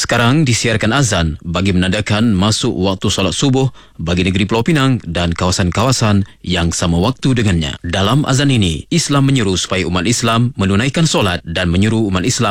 Sekarang disiarkan azan bagi menandakan masuk waktu solat subuh bagi negeri Pulau Pinang dan kawasan-kawasan yang sama waktu dengannya. Dalam azan ini, Islam menyeru supaya umat Islam menunaikan solat dan menyuruh umat Islam